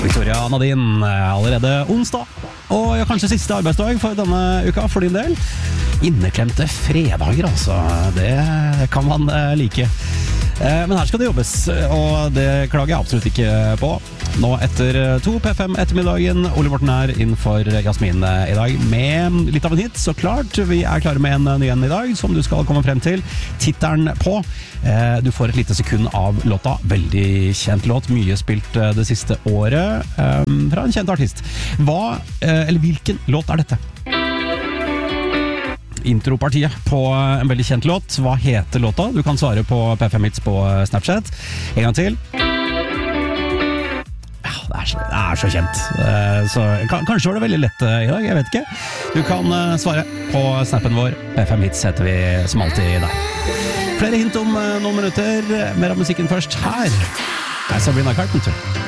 Victoria Nadine, allerede onsdag, og kanskje siste arbeidsdag for denne uka for din del. Inneklemte fredager, altså. Det kan man like. Men her skal det jobbes, og det klager jeg absolutt ikke på. Nå etter 2 P5 ettermiddagen, Ole Morten inn for Jasmin i dag med litt av en hit, så klart. Vi klare med en ny en i dag, som du skal komme frem til tittelen på. Du får et lite sekund av låta, veldig kjent låt, mye spilt det siste året, fra en kjent artist. Hvilken låt dette? Intropartiet på en veldig kjent låt. Hva heter låta? Du kan svare på P5 Hits på Snapchat. En gang til. Ja, det er så kjent. Så kanskje var det veldig lett i dag, jeg vet ikke. Du kan svare på snappen vår. P5 Hits heter vi som alltid der. Flere hint om noen minutter. Mer av musikken først her. Sabrina Carpenter.